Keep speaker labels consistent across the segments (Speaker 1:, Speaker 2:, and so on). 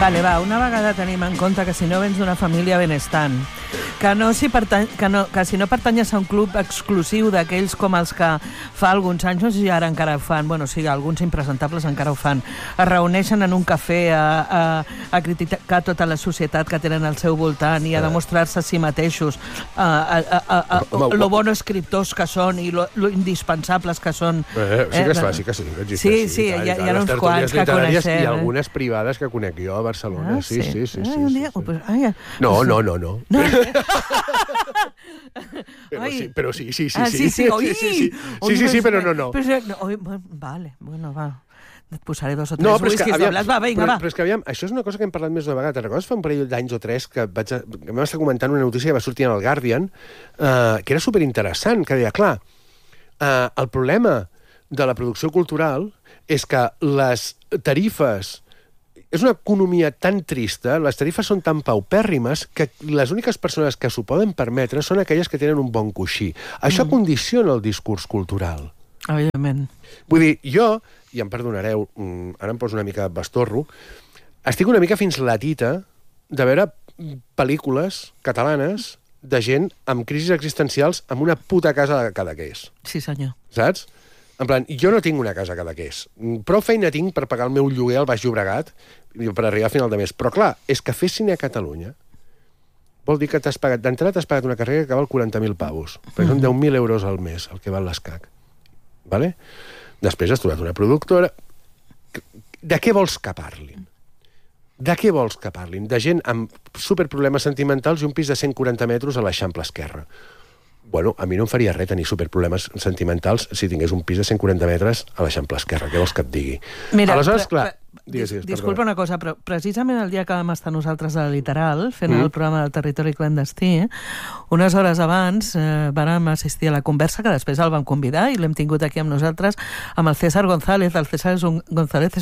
Speaker 1: Vale, va, una vegada tenim en compte que si no vens d'una família benestant, que si no pertanyes a un club exclusiu d'aquells com els que fa alguns anys, no sé si ara encara ho fan, bueno, sí, alguns impresentables encara ho fan, es reuneixen en un cafè a criticar tota la societat que tenen al seu voltant i a demostrar-se a si mateixos lo bons escriptors que són i lo indispensables que són.
Speaker 2: Sí que es fa, sí que sí.
Speaker 1: Sí, hi ha uns quants que coneixem.
Speaker 2: I algunes privades que conec jo a Barcelona. Sí. No. Però sí. Sí, però no.
Speaker 1: Vale, bueno, va. Et posaré 2 o 3 whiskies dobles. Va, vinga, va.
Speaker 2: Però és que, aviam, això és una cosa que hem parlat més d'una vegada. Te'n recordes fa un parell d'anys o 3 que vam estar comentant una notícia que va sortir en el Guardian, que era superinteressant, que deia, clar, el problema de la producció cultural és que les tarifes... És una economia tan trista, les tarifes són tan paupèrrimes que les úniques persones que s'ho poden permetre són aquelles que tenen un bon coixí. Això condiciona el discurs cultural.
Speaker 1: Evidentment.
Speaker 2: Vull dir, jo, i em perdonareu, ara em poso una mica de bastorro, estic una mica fins la tita de veure pel·lícules catalanes de gent amb crisis existencials amb una puta casa de Cadaqués.
Speaker 1: Sí, senyor.
Speaker 2: Saps? En plan, jo no tinc una casa a Cadaqués. Prou feina tinc per pagar el meu lloguer al Baix Llobregat per arribar a final de mes. Però, clar, és que fer cine a Catalunya vol dir que d'entrada t'has pagat una carrera que val 40.000 pavos. Perquè són 10.000 euros al mes, el que val l'ESCAC. Vale? Després has trobat una productora. De què vols que parlin? De què vols que parlin? De gent amb superproblemes sentimentals i un pis de 140 metres a l'Eixample Esquerra. Bueno, a mi no em faria res tenir superproblemes sentimentals si tingués un pis de 140 metres a l'Eixample Esquerra. Què vols que et digui?
Speaker 1: Mira,
Speaker 2: aleshores, clar...
Speaker 1: Disculpa una cosa, però precisament el dia que vam estar nosaltres a la Literal, fent el programa del territori clandestí, unes hores abans vàrem assistir a la conversa, que després el vam convidar i l'hem tingut aquí amb nosaltres, amb el César González. El César González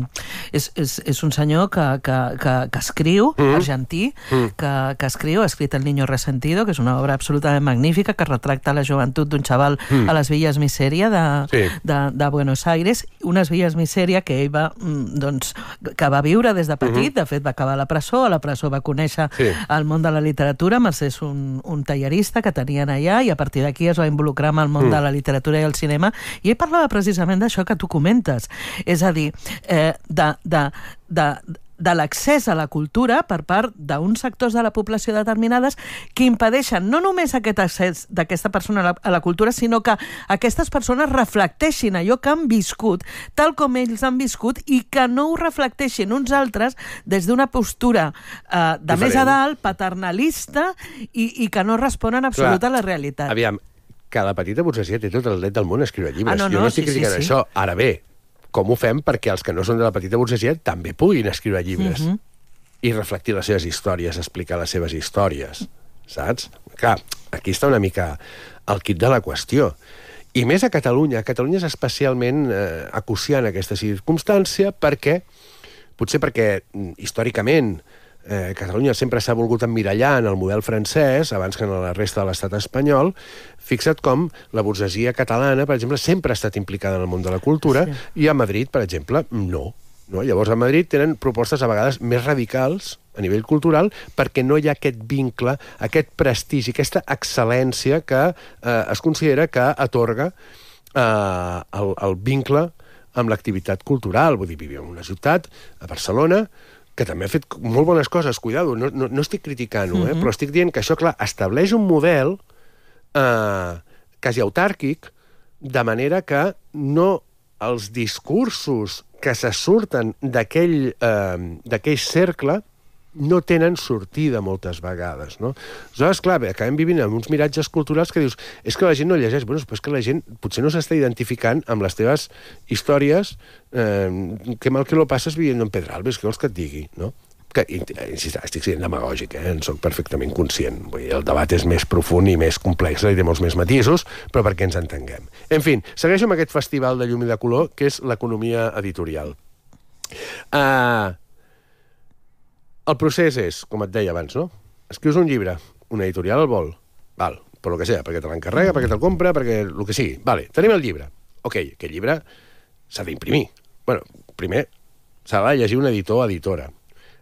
Speaker 1: és un senyor que escriu, argentí, que escriu, ha escrit El niño resentido, que és una obra absolutament magnífica, que retracta la joventut d'un xaval a les Villas Miseria de Buenos Aires, unes Villas Miseria que ell va... que va viure des de petit, de fet va acabar a la presó va conèixer el món de la literatura, Mercès un tallerista que tenien allà, i a partir d'aquí es va involucrar amb el món de la literatura i el cinema, i ell parlava precisament d'això que tu comentes, és a dir, de l'accés a la cultura per part d'uns sectors de la població determinades que impedeixen no només aquest accés d'aquesta persona a la cultura, sinó que aquestes persones reflecteixin allò que han viscut, tal com ells han viscut, i que no ho reflecteixin uns altres des d'una postura de més a dalt, paternalista, i que no responen en absolut a la realitat.
Speaker 2: Aviam, que la petita burgesia té tot el dret del món a escriure llibres. Jo no estic criticant això. Ara bé, com ho fem perquè els que no són de la petita burgesia també puguin escriure llibres i reflectir les seves històries, explicar les seves històries, saps? Clar, aquí està una mica el quid de la qüestió. I més a Catalunya. Catalunya és especialment acuciant aquesta circumstància potser perquè històricament Catalunya sempre s'ha volgut emmirallar en el model francès abans que en la resta de l'estat espanyol. Fixa't com la burgesia catalana, per exemple, sempre ha estat implicada en el món de la cultura, i a Madrid, per exemple, no. Llavors, a Madrid tenen propostes a vegades més radicals a nivell cultural perquè no hi ha aquest vincle, aquest prestigi, aquesta excel·lència que es considera que atorga el vincle amb l'activitat cultural. Vull dir, vivim en una ciutat, a Barcelona, que també ha fet molt bones coses, cuidado, no estic criticant-ho, però estic dient que això, clar, estableix un model quasi autàrquic, de manera que no els discursos que se surten d'aquell cercle no tenen sortida moltes vegades, no? Aleshores, clar, acabem vivint en uns miratges culturals que dius, és que la gent no llegeix. Bueno, és que la gent potser no s'està identificant amb les teves històries, que mal que lo passes viviendo en Pedralbes, què vols que et digui, no? Que, estic sent demagògic, en soc perfectament conscient. Vull dir, el debat és més profund i més complex, i té molts més matisos, però perquè ens entenguem. En fi, segueixo amb aquest festival de llum i de color, que és l'economia editorial. El procés és, com et deia abans, no? Escrius un llibre, una editorial el vol, val, per lo que sigui, perquè te l'encarrega, perquè te'l compra, perquè el que sigui. Vale, tenim el llibre. Ok, aquest llibre s'ha d'imprimir. Bueno, primer s'ha de llegir un editor o editora.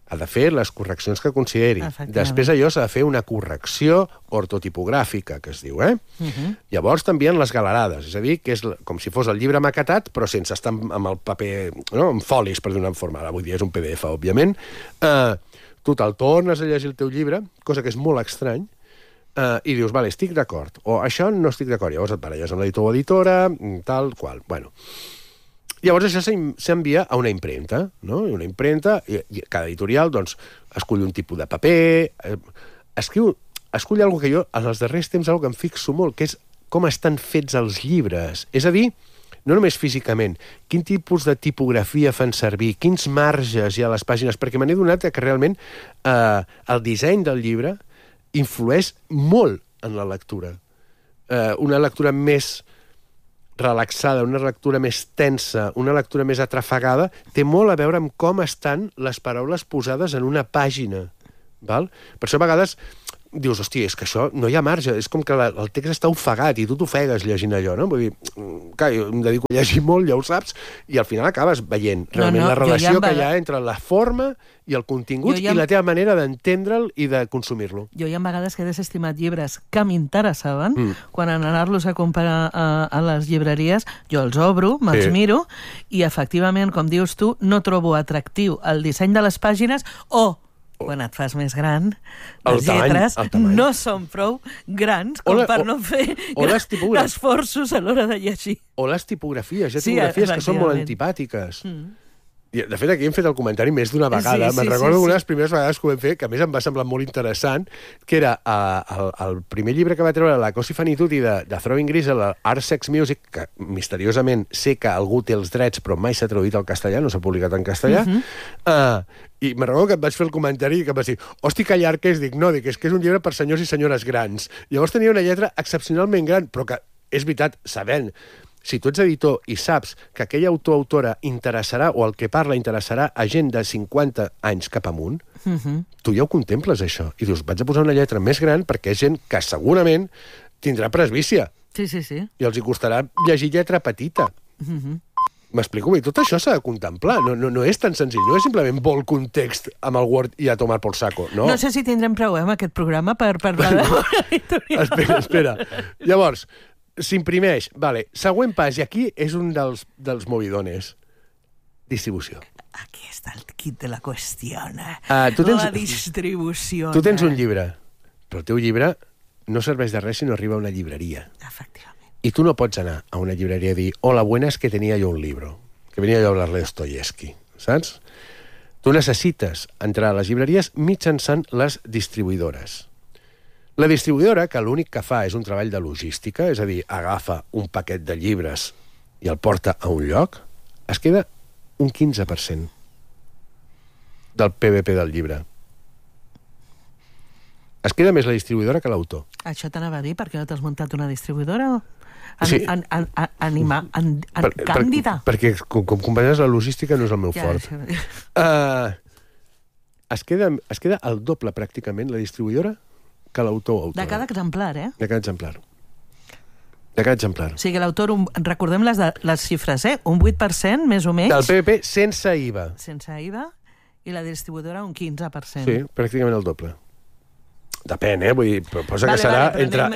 Speaker 2: ha de fer les correccions que consideri. Després allò s'ha de fer una correcció ortotipogràfica, que es diu, Llavors t'envien les galerades, és a dir, que és com si fos el llibre maquetat, però sense estar amb el paper, no? Amb folis, per dir-ho d'una forma. Ara, vull dir, és un PDF, òbviament. Tu te'l tornes a llegir el teu llibre, cosa que és molt estrany, i dius, vale, estic d'acord, o això no estic d'acord. Llavors et baralles amb l'editor o editora, tal, qual. Bueno, llavors això s'envia a una impremta, no? I una impremta, i cada editorial, doncs, escull un tipus de paper, escull alguna que jo, en els darrers temps, alguna que em fixo molt, que és com estan fets els llibres. És a dir, no només físicament, quin tipus de tipografia fan servir, quins marges hi ha a les pàgines, perquè me n'he donat que realment el disseny del llibre influeix molt en la lectura. Una lectura més relaxada, una lectura més tensa, una lectura més atrafegada, té molt a veure amb com estan les paraules posades en una pàgina. Val? Per això a vegades dius, hòstia, és que això no hi ha marge, és com que el text està ofegat i tu t'ofegues llegint allò, no? Vull dir, clar, jo em dedico a llegir molt, ja ho saps, i al final acabes veient realment la relació que hi ha entre la forma i el contingut i la teva manera d'entendre'l i de consumir-lo.
Speaker 1: Jo hi ha vegades que he desestimat llibres que m'interessaven, quan en anar-los a comprar a les llibreries, jo els obro, me'ls miro, i efectivament, com dius tu, no trobo atractiu el disseny de les pàgines quan et fas més gran, les lletres no són prou grans com per no fer esforços a l'hora de llegir.
Speaker 2: O les tipografies, hi ha tipografies que són molt antipàtiques. De fet, aquí hem fet el comentari més d'una vegada. Me'n recordo una de les primeres vegades que ho vam fer, que a més em va semblar molt interessant, que era el primer llibre que va treure la Cosi fan i tutti de Throwing Gristle, Art, Sex, Music, que misteriosament sé que algú té els drets però mai s'ha traduït al castellà, no s'ha publicat en castellà, i me'n recordo que et vaig fer el comentari que em vas dir, hosti, que llarg és? Dic, no, és que és un llibre per senyors i senyores grans. Llavors tenia una lletra excepcionalment gran, però que és veritat, sabent, si tu ets editor i saps que aquell autor o autora interessarà, o el que parla interessarà a gent de 50 anys cap amunt, tu ja ho contemples, això. I dius, vaig a posar una lletra més gran perquè és gent que segurament tindrà presbícia.
Speaker 1: Sí.
Speaker 2: I els hi costarà llegir lletra petita. M'explico bé, tot això s'ha de contemplar. No és tan senzill, no és simplement vol context amb el Word i a tomar por saco. No
Speaker 1: sé si tindrem prou amb aquest programa per parlar d'editorial.
Speaker 2: Espera. Llavors, s'imprimeix. Vale. Següent pas, i aquí és un dels movidones. Distribució.
Speaker 1: Aquí està el kit de la qüestió.
Speaker 2: La
Speaker 1: distribució.
Speaker 2: Tu tens un llibre, però el teu llibre no serveix de res si no arriba a una llibreria.
Speaker 1: Efectivament.
Speaker 2: I tu no pots anar a una llibreria i dir hola, buenas, que tenía yo un libro. Que venía yo a hablar de Dostoyevsky. Saps? Tu necessites entrar a les llibreries mitjançant les distribuïdores. La distribuïdora, que l'únic que fa és un treball de logística, és a dir, agafa un paquet de llibres i el porta a un lloc, es queda un 15% del PVP del llibre. Es queda més la distribuïdora que l'autor.
Speaker 1: Això t'anava a dir, per què no t'has muntat una distribuïdora? Càndida.
Speaker 2: Perquè, com companys, la logística no és el meu fort. Es queda el doble, pràcticament, la distribuïdora que l'autor o autora.
Speaker 1: De cada exemplar,
Speaker 2: De cada exemplar.
Speaker 1: O sigui, l'autor, recordem les xifres, un 8%, més o menys.
Speaker 2: Del PVP sense IVA.
Speaker 1: Sense IVA, i la distribuïdora un 15%.
Speaker 2: Sí, pràcticament el doble. Depèn, vull dir, posa que serà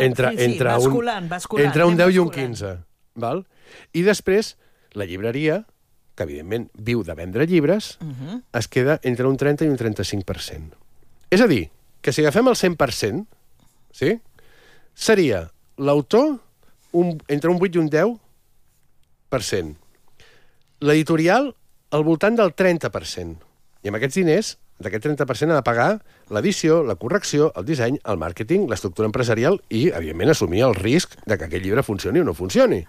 Speaker 2: entre un 10 i un 15. Val? I després, la llibreria, que evidentment viu de vendre llibres, es queda entre un 30 i un 35%. És a dir, que si agafem el 100%, sí? Seria l'autor entre un 8 i un 10%. L'editorial al voltant del 30%. I amb aquests diners, d'aquest 30% ha de pagar l'edició, la correcció, el disseny, el màrqueting, l'estructura empresarial i, evidentment, assumir el risc de que aquest llibre funcioni o no funcioni.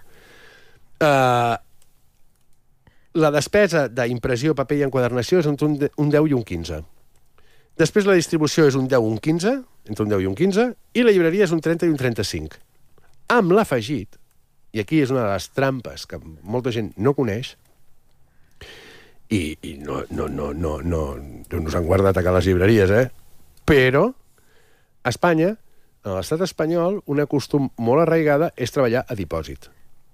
Speaker 2: La despesa d'impressió, paper i enquadernació és entre un 10 i un 15. Després la distribució és un 10 o un 15, entre un 10 i un 15, i la llibreria és un 30 i un 35. Amb l'afegit, i aquí és una de les trampes que molta gent no coneix, i no nos han guardat a les llibreries, però a Espanya, a l'estat espanyol, una costum molt arraigada és treballar a dipòsit.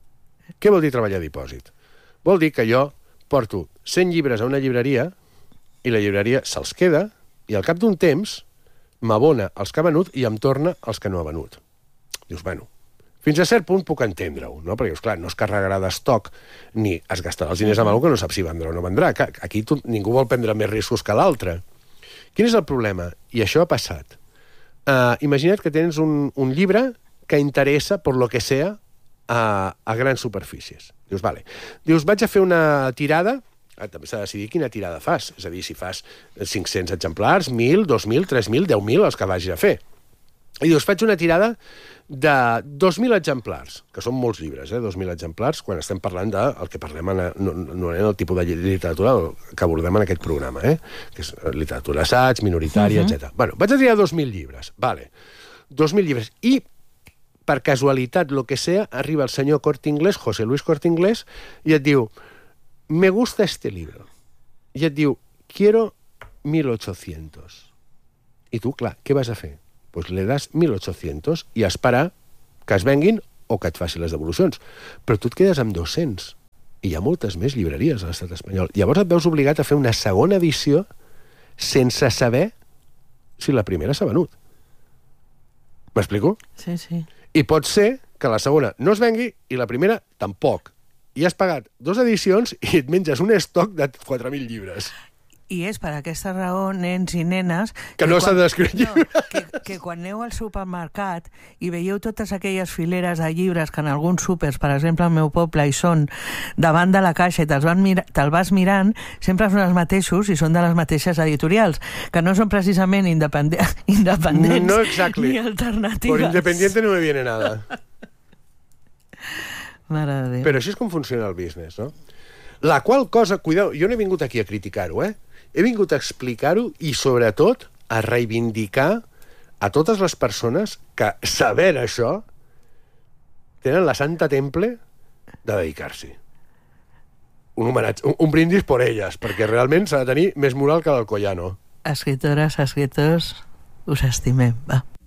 Speaker 2: Què vol dir treballar a dipòsit? Vol dir que jo porto 100 llibres a una llibreria i la llibreria se'ls queda i al cap d'un temps m'abona els que ha venut i em torna els que no ha venut. Dius, bueno, fins a cert punt puc entendre-ho, no? Perquè, esclar, no es carregarà d'estoc ni es gastarà els diners amb alguna que no sap si vendrà o no vendrà. Aquí ningú vol prendre més riscos que l'altre. Quin és el problema? I això ha passat. Imagina't que tens un llibre que interessa, per lo que sea, a grans superfícies. Dius, vale. Dius, vaig a fer una tirada. També s'ha de decidir quina tirada fas. És a dir, si fas 500 exemplars, 1.000, 2.000, 3.000, 10.000, els que vagis a fer. I dius, faig una tirada de 2.000 exemplars, que són molts llibres, 2.000 exemplars, quan estem parlant del que parlem no en el tipus de literatura que abordem en aquest programa, que és literatura assaig, minoritària, etc. Bueno, vaig a triar 2.000 llibres, vale. 2.000 llibres. I, per casualitat, lo que sea, arriba el senyor Corte Inglés, José Luis Corte Inglés, i et diu, me gusta este libro. I et diu, quiero 1.800. I tu, clar, què vas a fer? Pues le das 1.800 i a esperar que es venguin o que et faci les devolucions. Però tu et quedes amb 200. I hi ha moltes més llibreries a l'estat espanyol. Llavors et veus obligat a fer una segona edició sense saber si la primera s'ha venut. M'explico?
Speaker 1: Sí, sí.
Speaker 2: I pot ser que la segona no es vengui i la primera tampoc. I has pagat 2 edicions i et menges un estoc de 4.000 llibres.
Speaker 1: I és per aquesta raó, nens i nenes...
Speaker 2: Que no s'ha d'escriure llibres.
Speaker 1: Que quan aneu al supermercat i veieu totes aquelles fileres de llibres que en alguns súpers, per exemple, al meu poble, hi són davant de la caixa i te'l vas mirant, sempre són els mateixos i són de les mateixes editorials, que no són precisament independents
Speaker 2: no, exactly.
Speaker 1: ni alternatives.
Speaker 2: Por independiente no me viene nada.
Speaker 1: Mare de Déu.
Speaker 2: Però així és com funciona el business, no? La qual cosa, cuidao, jo no he vingut aquí a criticar-ho, He vingut a explicar-ho i, sobretot, a reivindicar a totes les persones que, saber això, tenen la santa temple de dedicar-s'hi. Un homenatge, un brindis por elles, perquè realment s'ha de tenir més moral que l'Alcoyano.
Speaker 1: Escritores, escriptors, us estimem, va.